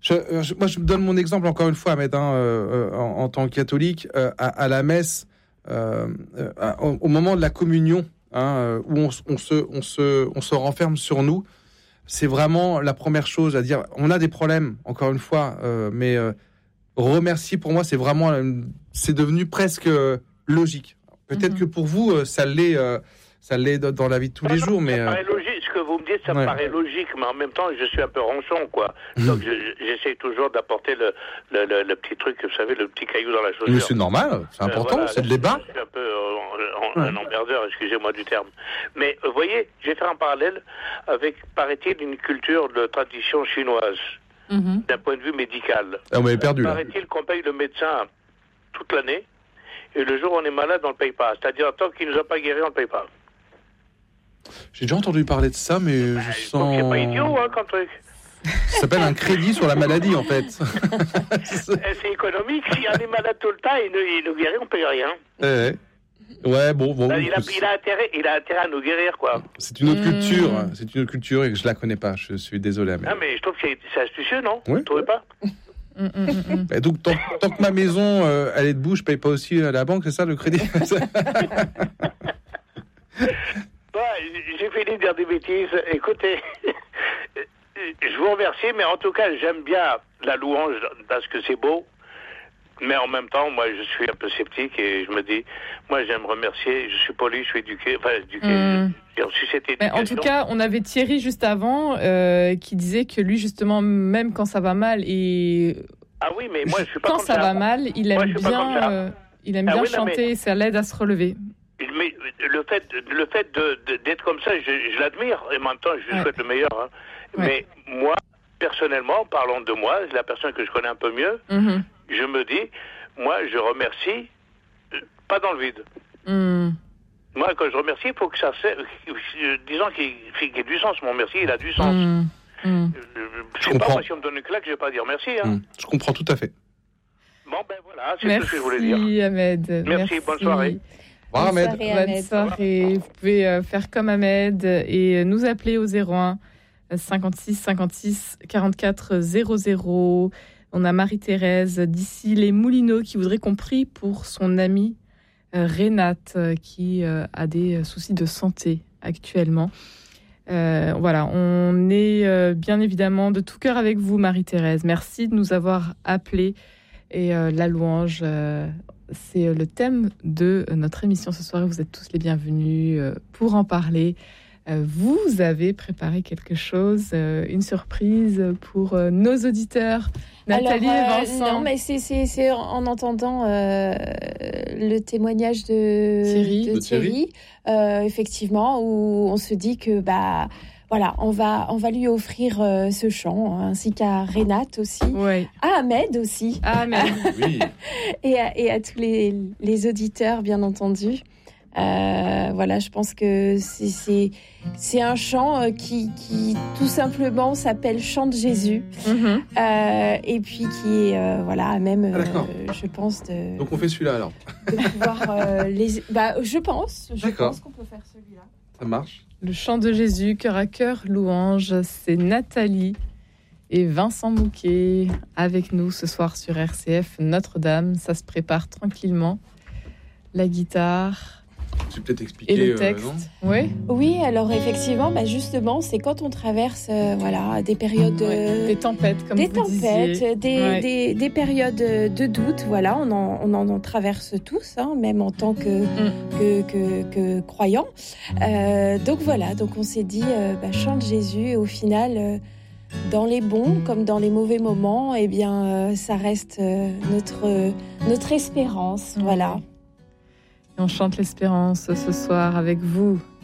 Moi, je me donne mon exemple encore une fois, Ahmed, en tant que catholique, à la messe, au moment de la communion, où on se renferme sur nous. C'est vraiment la première chose à dire. On a des problèmes, encore une fois, mais remercier pour moi, c'est devenu presque logique. Peut-être que pour vous, ça l'est dans la vie de tous les jours, mais ça paraît logique. Ce que vous me dites, ça me paraît logique, mais en même temps, je suis un peu ronchon, quoi. Donc, j'essaie toujours d'apporter le petit truc, vous savez, le petit caillou dans la chaussure. Mais c'est normal, c'est important, c'est le débat. Je suis un peu un emmerdeur, excusez-moi du terme. Mais vous voyez, je vais faire un parallèle avec, paraît-il, une culture de tradition chinoise, d'un point de vue médical. On m'avait perdu, là. Paraît-il qu'on paye le médecin toute l'année, et le jour où on est malade, on ne le paye pas. C'est-à-dire, tant qu'il ne nous a pas guéri, on ne le paye pas. J'ai déjà entendu parler de ça, mais je sens... C'est pas idiot, comme truc. Ça s'appelle un crédit sur la maladie, en fait. C'est économique. Si on est malade tout le temps, il nous guérit, on ne paye rien. Ouais, bon. Il a intérêt à nous guérir, quoi. C'est une autre culture. C'est une autre culture et que je la connais pas. Je suis désolé. Mais... Non, mais je trouve que c'est astucieux, non? Oui. Vous ne trouvez pas? Et donc, tant que ma maison, elle est debout, je paye pas aussi à la banque, c'est ça, le crédit? J'ai fini de dire des bêtises. Écoutez, je vous remercie, mais en tout cas, j'aime bien la louange parce que c'est beau. Mais en même temps, moi, je suis un peu sceptique et je me dis, moi, j'aime remercier. Je suis poli, je suis éduqué. Enfin, j'ai reçu cette éducation. Mais en tout cas, on avait Thierry juste avant qui disait que lui, justement, même quand ça va mal et... Ah oui, mais moi, je suis pas comme ça. Quand ça va mal, il aime bien chanter, ça l'aide à se relever. Mais le fait d'être comme ça, je l'admire et en même temps, je lui souhaite le meilleur. Hein. Mais moi, personnellement, parlons de moi, c'est la personne que je connais un peu mieux, je me dis, moi, je remercie, pas dans le vide. Moi, quand je remercie, il faut que ça... disons qu'il y ait du sens. Mon merci, il a du sens. Je comprends. Pas, si on me donne une claque, je ne vais pas dire merci. Hein. Je comprends tout à fait. Bon, ben voilà, c'est tout ce que je voulais dire. Merci, Ahmed. Merci, bonne soirée. Bonne Ahmed. Bonne soirée. Vous pouvez faire comme Ahmed et nous appeler au 01 56 56 44 00. On a Marie-Thérèse d'ici les Moulineaux qui voudrait qu'on prie pour son amie Renate qui a des soucis de santé actuellement. Voilà, on est bien évidemment de tout cœur avec vous, Marie-Thérèse. Merci de nous avoir appelés. Et la louange, c'est le thème de notre émission ce soir. Vous êtes tous les bienvenus pour en parler. Vous avez préparé quelque chose, une surprise pour nos auditeurs, Nathalie et Vincent. Non, mais c'est en entendant le témoignage de Thierry. Effectivement, où on se dit que voilà, on va lui offrir ce chant, ainsi qu'à Renate aussi, à Ahmed aussi, oui. et à tous les auditeurs, bien entendu. Voilà, je pense que c'est un chant qui tout simplement s'appelle Chant de Jésus, et puis qui est voilà même je pense de. Donc on fait celui-là alors. De pouvoir je pense qu'on peut faire celui-là. Ça marche. Le chant de Jésus, cœur à cœur, louange, c'est Nathalie et Vincent Mouquet avec nous ce soir sur RCF Notre-Dame. Ça se prépare tranquillement. La guitare. Tu peux peut-être expliquer. Et le texte, oui, alors effectivement, justement, c'est quand on traverse des périodes... des tempêtes, comme vous disiez. Des périodes de doute, voilà, on en traverse tous, même en tant que croyants. Donc voilà, donc on s'est dit, chante Jésus, et au final... dans les bons comme dans les mauvais moments, eh bien, ça reste notre espérance, voilà. Et on chante l'espérance ce soir avec vous,